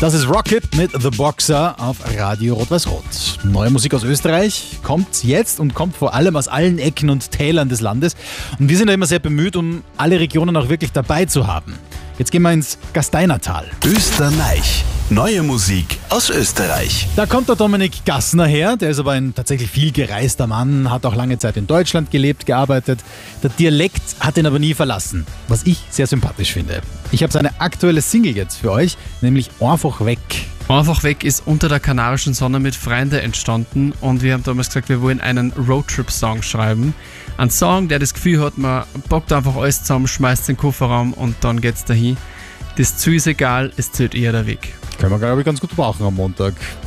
Das ist Rocket mit The Boxer auf Radio Rot-Weiß-Rot. Neue Musik aus Österreich kommt jetzt und kommt vor allem aus allen Ecken und Tälern des Landes. Und wir sind da immer sehr bemüht, um alle Regionen auch wirklich dabei zu haben. Jetzt gehen wir ins Gasteinertal. Österreich. Neue Musik aus Österreich. Da kommt der Dominik Gassner her, der ist aber ein tatsächlich viel gereister Mann, hat auch lange Zeit in Deutschland gelebt, gearbeitet. Der Dialekt hat ihn aber nie verlassen, was ich sehr sympathisch finde. Ich habe seine aktuelle Single jetzt für euch, nämlich Einfach weg. Einfach weg ist unter der kanarischen Sonne mit Freunden entstanden und wir haben damals gesagt, wir wollen einen Roadtrip-Song schreiben. Ein Song, der das Gefühl hat, man packt einfach alles zusammen, schmeißt den Kofferraum und dann geht's dahin. Das Ziel ist egal, es zählt eher der Weg. Können wir, glaube ich, ganz gut brauchen am Montag.